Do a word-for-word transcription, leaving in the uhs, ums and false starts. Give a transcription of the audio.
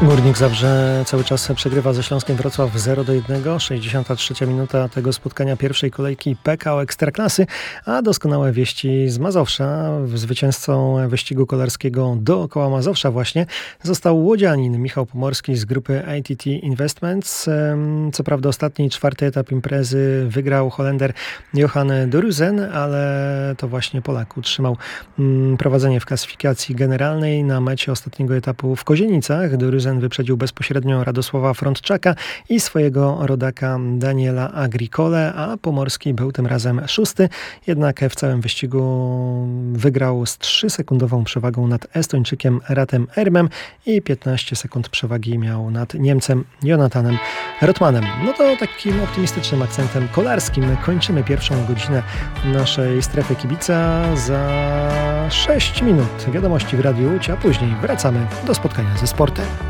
Górnik Zabrze cały czas przegrywa ze Śląskiem Wrocław zero do jednego. sześćdziesiąta trzecia minuta tego spotkania pierwszej kolejki P K O Ekstraklasy, a doskonałe wieści z Mazowsza. Zwycięzcą wyścigu kolarskiego dookoła Mazowsza właśnie został łodzianin Michał Pomorski z grupy I T T Investments. Co prawda ostatni, czwarty etap imprezy wygrał Holender Johan Doruzen, ale to właśnie Polak utrzymał prowadzenie w klasyfikacji generalnej. Na mecie ostatniego etapu w Kozienicach Doruzen wyprzedził bezpośrednio Radosława Frądczaka i swojego rodaka Daniela Agricole, a Pomorski był tym razem szósty. Jednak w całym wyścigu wygrał z trzysekundową przewagą nad Estończykiem Ratem Ermem i piętnaście sekund przewagi miał nad Niemcem Jonathanem Rotmanem. No to takim optymistycznym akcentem kolarskim kończymy pierwszą godzinę naszej strefy kibica. Za sześć minut wiadomości w Radiu Łódź, a później wracamy do spotkania ze sportem.